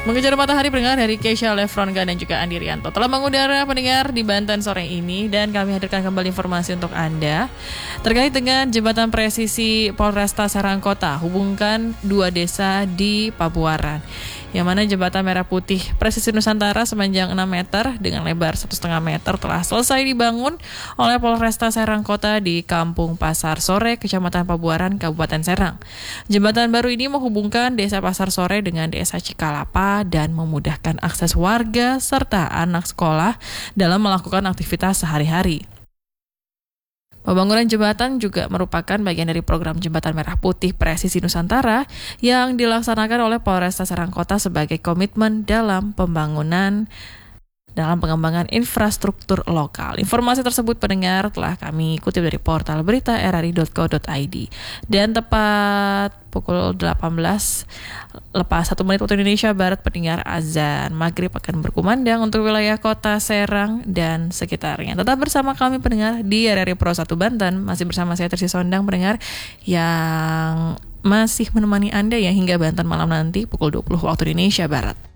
Mengejar matahari pendengar dari Keisha Lefronga dan juga Andi Rianto telah mengudara pendengar di Banten sore ini, dan kami hadirkan kembali informasi untuk Anda terkait dengan jembatan presisi Polresta Serang Kota hubungkan dua desa di Pabuaran, yang mana jembatan merah putih presisi Nusantara sepanjang 6 meter dengan lebar 1,5 meter telah selesai dibangun oleh Polresta Serang Kota di Kampung Pasar Sore, Kecamatan Pabuaran, Kabupaten Serang. Jembatan baru ini menghubungkan desa Pasar Sore dengan desa Cikalapa dan memudahkan akses warga serta anak sekolah dalam melakukan aktivitas sehari-hari. Pembangunan jembatan juga merupakan bagian dari program Jembatan Merah Putih Presisi Nusantara yang dilaksanakan oleh Polresta Serang Kota sebagai komitmen dalam pengembangan infrastruktur lokal. Informasi tersebut pendengar telah kami kutip dari portal berita rri.co.id. Dan tepat pukul 18 lepas 1 menit waktu Indonesia Barat, pendengar, azan maghrib akan berkumandang untuk wilayah kota Serang dan sekitarnya. Tetap bersama kami pendengar di RRI Pro 1 Banten. Masih bersama saya Tersi Sondang pendengar yang masih menemani Anda ya hingga Banten malam nanti pukul 20 waktu Indonesia Barat.